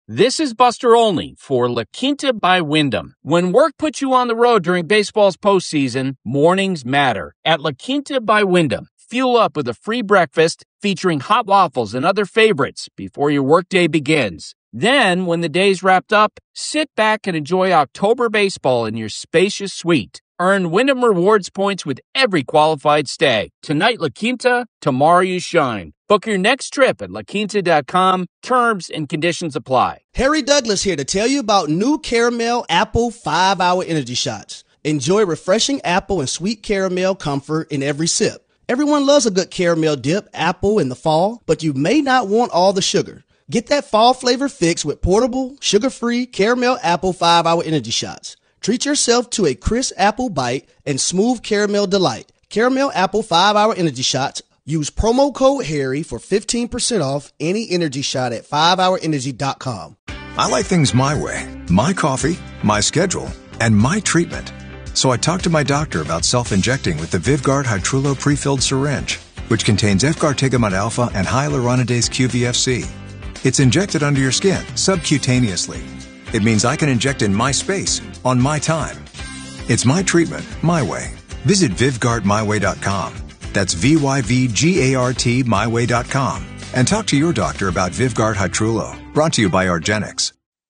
This is Buster Olney for La Quinta by Wyndham. When work puts you on the road during baseball's postseason, mornings matter. At La Quinta by Wyndham, fuel up with a free breakfast featuring hot waffles and other favorites before your workday begins. Then, when the day's wrapped up, sit back and enjoy October baseball in your spacious suite. Earn Wyndham Rewards points with every qualified stay. Tonight, La Quinta, tomorrow you shine. Book your next trip at laquinta.com. Terms and conditions apply. Harry Douglas here to tell you about new Caramel Apple 5-Hour Energy Shots. Enjoy refreshing apple and sweet caramel comfort in every sip. Everyone loves a good caramel dip apple in the fall, but you may not want all the sugar. Get that fall flavor fix with portable, sugar-free Caramel Apple 5-Hour Energy Shots. Treat yourself to a crisp apple bite and smooth caramel delight. Caramel Apple 5-Hour Energy Shots. Use promo code HARRY for 15% off any energy shot at 5hourenergy.com. I like things my way. My coffee, my schedule, and my treatment. So I talked to my doctor about self-injecting with the Vyvgart Hytrulo pre-filled syringe, which contains Efgartigimod alpha and hyaluronidase QVFC. It's injected under your skin, subcutaneously. It means I can inject in my space, on my time. It's my treatment, my way. Visit VyvgartMyWay.com. That's VYVGART MyWay.com. And talk to your doctor about Vyvgart Hytrulo. Brought to you by argenx.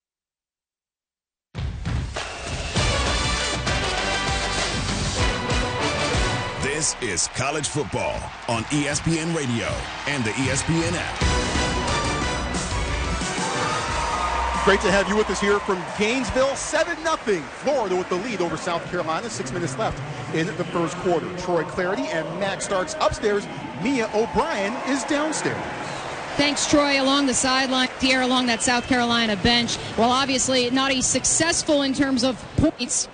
This is college football on ESPN Radio and the ESPN app. Great to have you with us here from Gainesville. 7-0. Florida with the lead over South Carolina. 6 minutes left in the first quarter. Troy Clarity and Max Starks upstairs. Mia O'Brien is downstairs. Thanks, Troy. Along the sideline here, along that South Carolina bench. Well, obviously not a successful in terms of points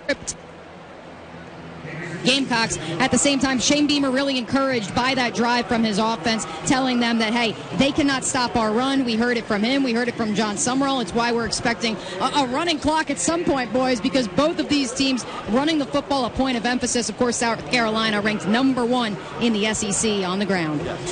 Gamecocks. At the same time, Shane Beamer really encouraged by that drive from his offense, telling them that, hey, they cannot stop our run. We heard it from him. We heard it from John Summerall. It's why we're expecting a running clock at some point, boys, because both of these teams running the football, a point of emphasis. Of course, South Carolina ranked number 1 in the SEC on the ground. Yeah,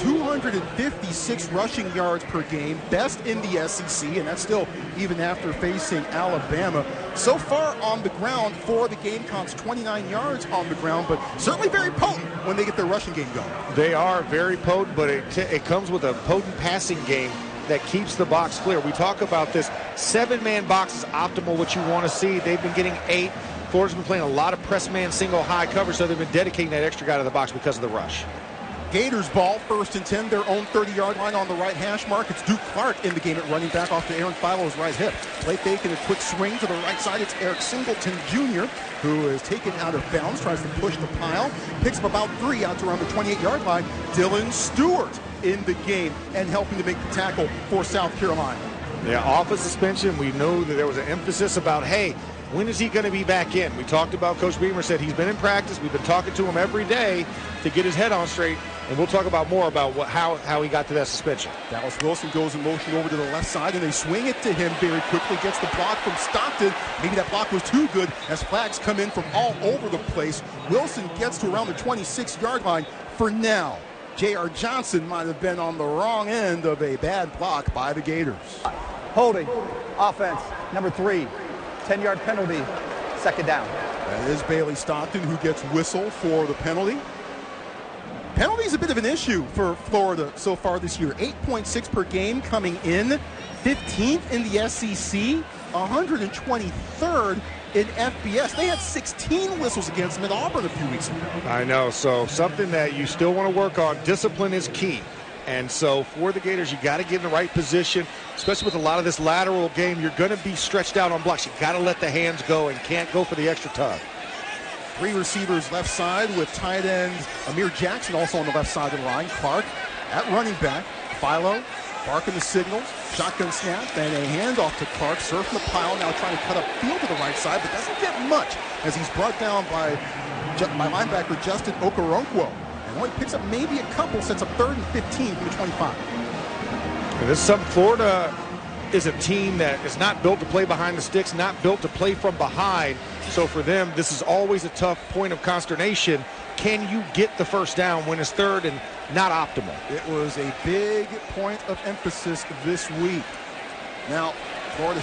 256 rushing yards per game, best in the SEC, and that's still even after facing Alabama. So far on the ground for the Gamecocks, 29 yards on the ground, but certainly very potent when they get their rushing game going. They are very potent, but it comes with a potent passing game that keeps the box clear. We talk about this 7-man box is optimal, what you want to see. They've been getting 8. Florida's been playing a lot of press man single high coverage, so they've been dedicating that extra guy to the box because of the rush. Gators ball, 1st and 10, their own 30-yard line on the right hash mark. It's Duke Clark in the game at running back off to Aaron Philo's right hip. Play fake and a quick swing to the right side. It's Eric Singleton Jr., who is taken out of bounds, tries to push the pile, picks up about 3 out to around the 28-yard line. Dylan Stewart in the game and helping to make the tackle for South Carolina. Yeah, off of suspension, we know that there was an emphasis about, hey, when is he going to be back in? We talked about Coach Beamer said he's been in practice. We've been talking to him every day to get his head on straight, and we'll talk about more about how he got to that suspension. Dallas Wilson goes in motion over to the left side, and they swing it to him very quickly. Gets the block from Stockton. Maybe that block was too good as flags come in from all over the place. Wilson gets to around the 26-yard line for now. J.R. Johnson might have been on the wrong end of a bad block by the Gators. Holding, offense, number 3. 10-yard penalty, 2nd down. That is Bailey Stockton who gets whistle for the penalty. Penalty is a bit of an issue for Florida so far this year. 8.6 per game coming in, 15th in the SEC, 123rd in FBS. They had 16 whistles against them at Auburn a few weeks ago. I know, so something that you still want to work on. Discipline is key. And so for the Gators, you got to get in the right position, especially with a lot of this lateral game. You're going to be stretched out on blocks. You got to let the hands go and can't go for the extra tug. 3 receivers left side with tight end Amir Jackson also on the left side of the line. Clark at running back. Philo barking the signals. Shotgun snap and a handoff to Clark. Surfing the pile now trying to cut up field to the right side, but doesn't get much as he's brought down by linebacker Justin Okoronkwo. And only picks up maybe a couple, sets up 3rd and 15 from the 25. And this is something Florida is a team that is not built to play behind the sticks, not built to play from behind. So for them, this is always a tough point of consternation. Can you get the first down when it's 3rd and not optimal? It was a big point of emphasis this week. Now, Florida